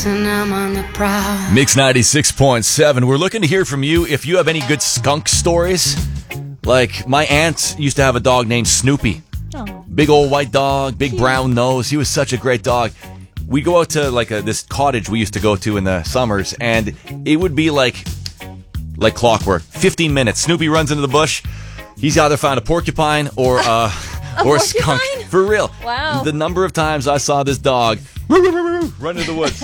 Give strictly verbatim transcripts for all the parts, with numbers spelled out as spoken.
And I'm on the prowl. Mix ninety-six point seven. We're looking to hear from you if you have any good skunk stories. Like, my aunt used to have a dog named Snoopy. Oh. Big old white dog, big brown nose. He was such a great dog. We go out to like a, this cottage we used to go to in the summers, and it would be like like clockwork. fifteen minutes. Snoopy runs into the bush. He's either found a porcupine or uh, a or a porcupine? skunk. For real. Wow. The number of times I saw this dog run into the woods.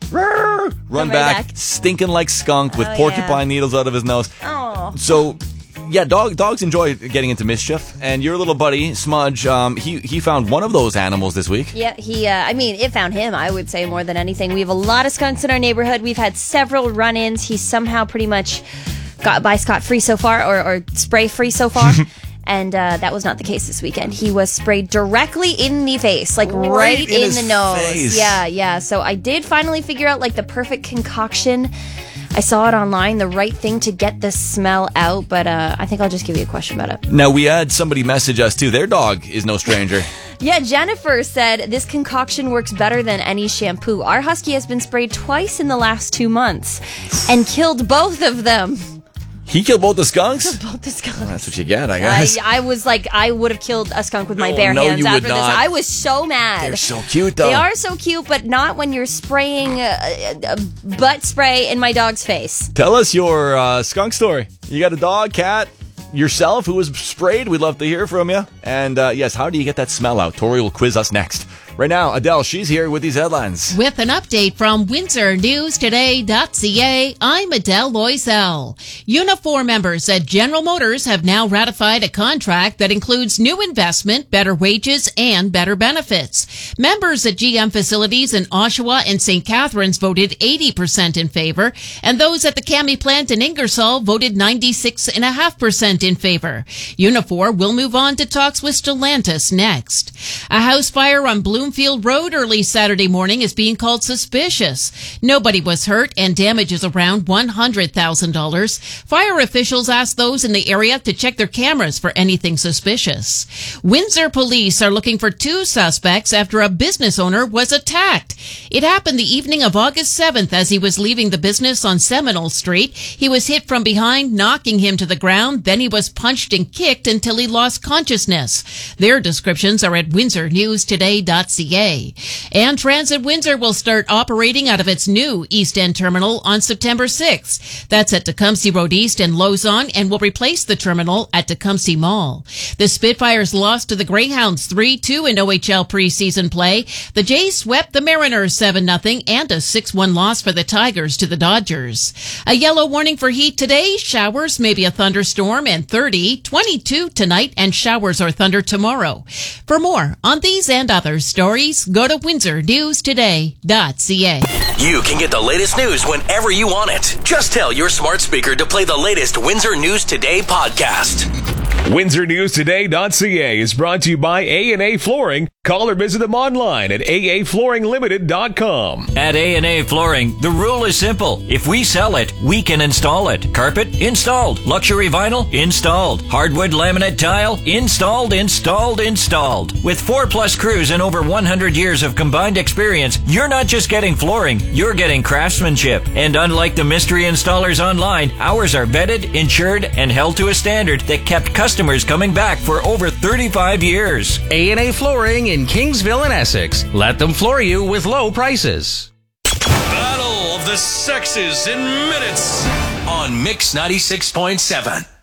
Run right back, back. stinking like skunk with Oh, porcupine yeah. needles out of his nose. Oh. So, yeah, dog dogs enjoy getting into mischief. And your little buddy, Smudge, um, he, he found one of those animals this week. Yeah, he, uh, I mean, it found him, I would say, more than anything. We have a lot of skunks in our neighborhood. We've had several run-ins. He's somehow pretty much got by scot-free so far, or, or spray-free so far. And uh, that was not the case this weekend. He was sprayed directly in the face, like right, Right in in, his the nose. face. Yeah, yeah. So I did finally figure out like the perfect concoction. I saw it online, the right thing to get the smell out, but uh, I think I'll just give you a question about it. Now, we had somebody message us, too. Their dog is no stranger. Yeah, Jennifer said this concoction works better than any shampoo. Our husky has been sprayed twice in the last two months and killed both of them. He killed both the skunks? Both the skunks. Well, that's what you get, I guess. I, I was like, I would have killed a skunk with my Oh, bare no, hands you would after this. not. I was so mad. They're so cute, though. They are so cute, but not when you're spraying uh, uh, butt spray in my dog's face. Tell us your uh, skunk story. You got a dog, cat, yourself who was sprayed? We'd love to hear from you. And uh, yes, how do you get that smell out? Tori will quiz us next. Right now, Adele, she's here with these headlines. With an update from Windsor News Today dot C A, I'm Adele Loisel. Unifor members at General Motors have now ratified a contract that includes new investment, better wages, and better benefits. Members at G M facilities in Oshawa and Saint Catharines voted eighty percent in favor, and those at the Cami plant in Ingersoll voted ninety-six point five percent in favor. Unifor will move on to talks with Stellantis next. A house fire on Bloom Bloomfield Road early Saturday morning is being called suspicious. Nobody was hurt and damage is around one hundred thousand dollars. Fire officials asked those in the area to check their cameras for anything suspicious. Windsor police are looking for two suspects after a business owner was attacked. It happened the evening of August seventh as he was leaving the business on Seminole Street. He was hit from behind, knocking him to the ground. Then he was punched and kicked until he lost consciousness. Their descriptions are at Windsor News Today dot C A. And Transit Windsor will start operating out of its new East End terminal on September sixth. That's at Tecumseh Road East and Lausanne and will replace the terminal at Tecumseh Mall. The Spitfires lost to the Greyhounds three two in O H L preseason play. The Jays swept the Mariners seven nothing and a six one loss for the Tigers to the Dodgers. A yellow warning for heat today, showers, maybe a thunderstorm, and thirty, twenty-two tonight, and showers or thunder tomorrow. For more on these and other stories, go to Windsor News Today dot C A. You can get the latest news whenever you want it. Just tell your smart speaker to play the latest Windsor News Today podcast. Windsor News Today dot C A is brought to you by A and A Flooring. Call or visit them online at A A Flooring Limited dot com. At A and A Flooring, the rule is simple. If we sell it, we can install it. Carpet? Installed. Luxury vinyl? Installed. Hardwood laminate tile? Installed, installed, installed. With four plus crews and over one hundred years of combined experience, you're not just getting flooring, you're getting craftsmanship. And unlike the mystery installers online, ours are vetted, insured, and held to a standard that kept customers coming back for over thirty-five years. A and A Flooring in Kingsville and Essex. Let them floor you with low prices. Battle of the Sexes in minutes on Mix ninety-six point seven.